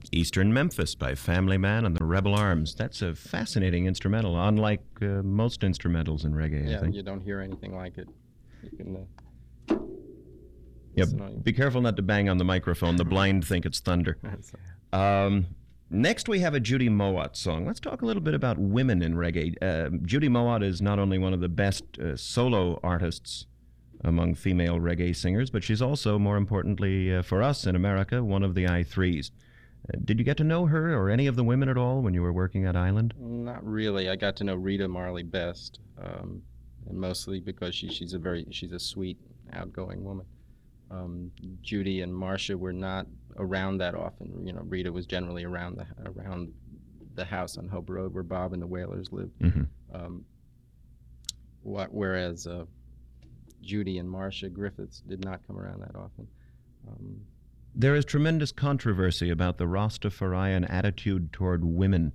Eastern Memphis by Family Man and the Rebel Arms. That's a fascinating instrumental, unlike most instrumentals in reggae, I Yeah, think. you don't hear anything like it. You can, Yep. Be careful not to bang on the microphone. The blind think it's thunder. Next, we have a Judy Mowatt song. Let's talk a little bit about women in reggae. Judy Mowatt is not only one of the best solo artists among female reggae singers, but she's also, more importantly for us in America, one of the I3s. Did you get to know her or any of the women at all when you were working at Island? Not really. I got to know Rita Marley best, and mostly because she's a sweet, outgoing woman. Judy and Marcia were not around that often. You know, Rita was generally around the house on Hope Road where Bob and the Wailers lived. Mm-hmm. Whereas Judy and Marcia Griffiths did not come around that often. There is tremendous controversy about the Rastafarian attitude toward women.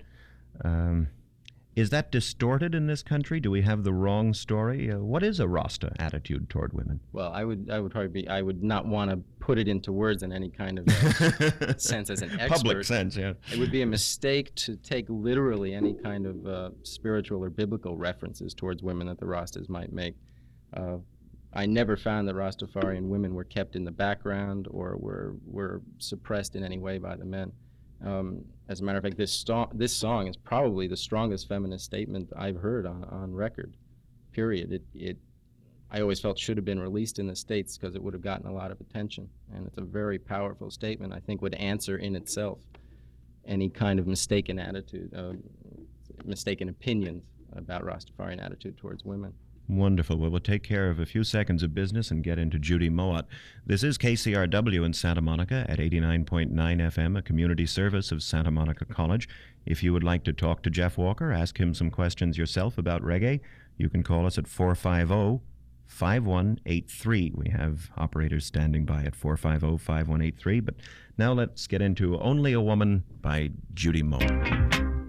Is that distorted in this country? Do we have the wrong story? What is a Rasta attitude toward women? Well, I would not want to put it into words in any kind of sense as an expert. Public sense, yeah. It would be a mistake to take literally any kind of spiritual or biblical references towards women that the Rastas might make. I never found that Rastafarian women were kept in the background or were suppressed in any way by the men. As a matter of fact, this song is probably the strongest feminist statement I've heard on record, period. I always felt should have been released in the States because it would have gotten a lot of attention. And it's a very powerful statement, I think would answer in itself any kind of mistaken attitude, mistaken opinions about Rastafarian attitude towards women. Wonderful. Well, we'll take care of a few seconds of business and get into Judy Mowatt. This is KCRW in Santa Monica at 89.9 FM, a community service of Santa Monica College. If you would like to talk to Jeff Walker, ask him some questions yourself about reggae, you can call us at 450-5183. We have operators standing by at 450-5183. But now let's get into Only a Woman by Judy Mowatt.